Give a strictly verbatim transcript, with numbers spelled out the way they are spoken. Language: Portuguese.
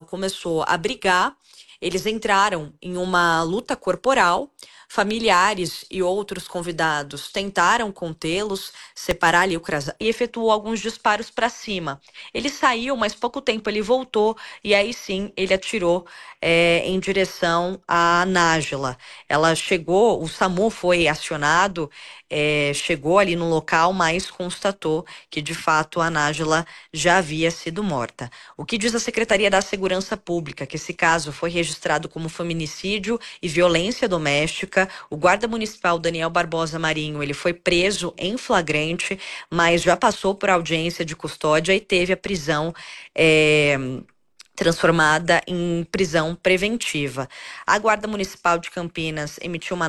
começou a brigar, eles entraram em uma luta corporal. Familiares e outros convidados tentaram contê-los, separar ali o casal e efetuou alguns disparos para cima. Ele saiu, mas pouco tempo ele voltou e aí sim ele atirou é, em direção à Nájila. Ela chegou, o SAMU foi acionado, é, chegou ali no local, mas constatou que de fato a Nájila já havia sido morta. O que diz a Secretaria da Segurança Pública? Que esse caso foi registrado como feminicídio e violência doméstica. O guarda municipal Daniel Barbosa Marinho, ele foi preso em flagrante, mas já passou por audiência de custódia e teve a prisão é, transformada em prisão preventiva. A Guarda Municipal de Campinas emitiu uma